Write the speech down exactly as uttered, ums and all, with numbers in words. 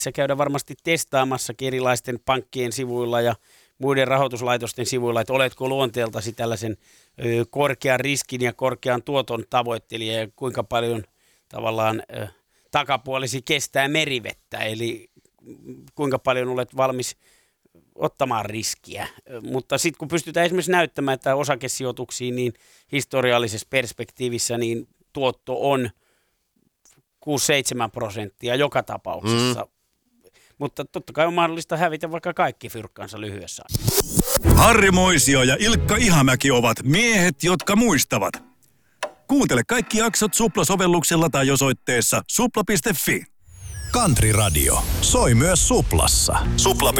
Se käydään varmasti testaamassakin erilaisten pankkien sivuilla ja muiden rahoituslaitosten sivuilla, että oletko luonteeltasi tällaisen ö, korkean riskin ja korkean tuoton tavoittelija ja kuinka paljon tavallaan ö, takapuolesi kestää merivettä, eli kuinka paljon olet valmis ottamaan riskiä. Mutta sitten kun pystytään esimerkiksi näyttämään, että osakesijoituksiin niin historiallisessa perspektiivissä niin tuotto on kuusi seitsemän prosenttia joka tapauksessa. Mm. Mutta totta kai on mahdollista hävitä vaikka kaikki fyrkkansa lyhyessä. Harri Moisio ja Ilkka Ihamäki ovat miehet, jotka muistavat. Kuuntele kaikki jaksot Supla-sovelluksella tai osoitteessa supla piste fi. Country Radio soi myös Suplassa. supla piste fi.